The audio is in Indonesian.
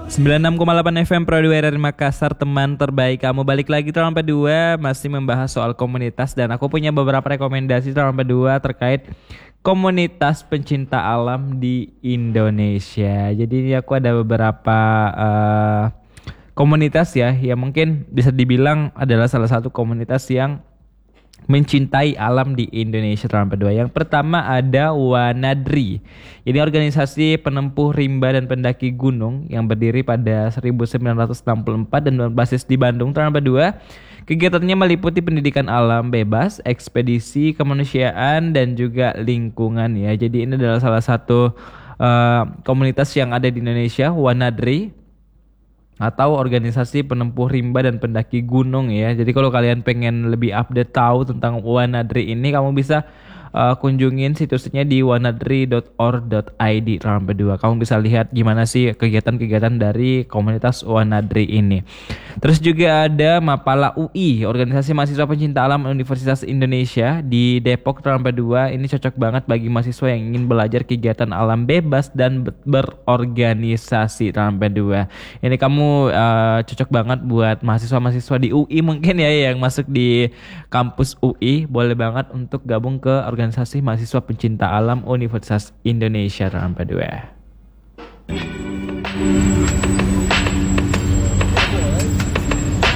96,8 FM Pro 2 dari Makassar, teman terbaik kamu. Balik lagi Teman P2, masih membahas soal komunitas. Dan aku punya beberapa rekomendasi Teman P2 terkait komunitas pencinta alam di Indonesia. Jadi ini aku ada beberapa komunitas ya, yang mungkin bisa dibilang adalah salah satu komunitas yang mencintai alam di Indonesia Teman P2. Yang pertama ada Wanadri. Ini organisasi penempuh rimba dan pendaki gunung yang berdiri pada 1964 dan berbasis di Bandung Teman P2. Kegiatannya meliputi pendidikan alam bebas, ekspedisi kemanusiaan dan juga lingkungan ya. Jadi ini adalah salah satu komunitas yang ada di Indonesia, Wanadri, atau organisasi penempuh rimba dan pendaki gunung ya. Jadi kalau kalian pengen lebih update tahu tentang Wanadri ini, kamu bisa kunjungin situsnya di wanadri.org.id Teman P2. Kamu bisa lihat gimana sih kegiatan-kegiatan dari komunitas Wanadri ini. Terus juga ada Mapala UI, organisasi mahasiswa pencinta alam Universitas Indonesia di Depok Teman P2. Ini cocok banget bagi mahasiswa yang ingin belajar kegiatan alam bebas dan berorganisasi Teman P2. Ini kamu cocok banget buat mahasiswa-mahasiswa di UI mungkin ya, yang masuk di kampus UI. Boleh banget untuk gabung ke organisasi mahasiswa pencinta alam Universitas Indonesia Teman P2.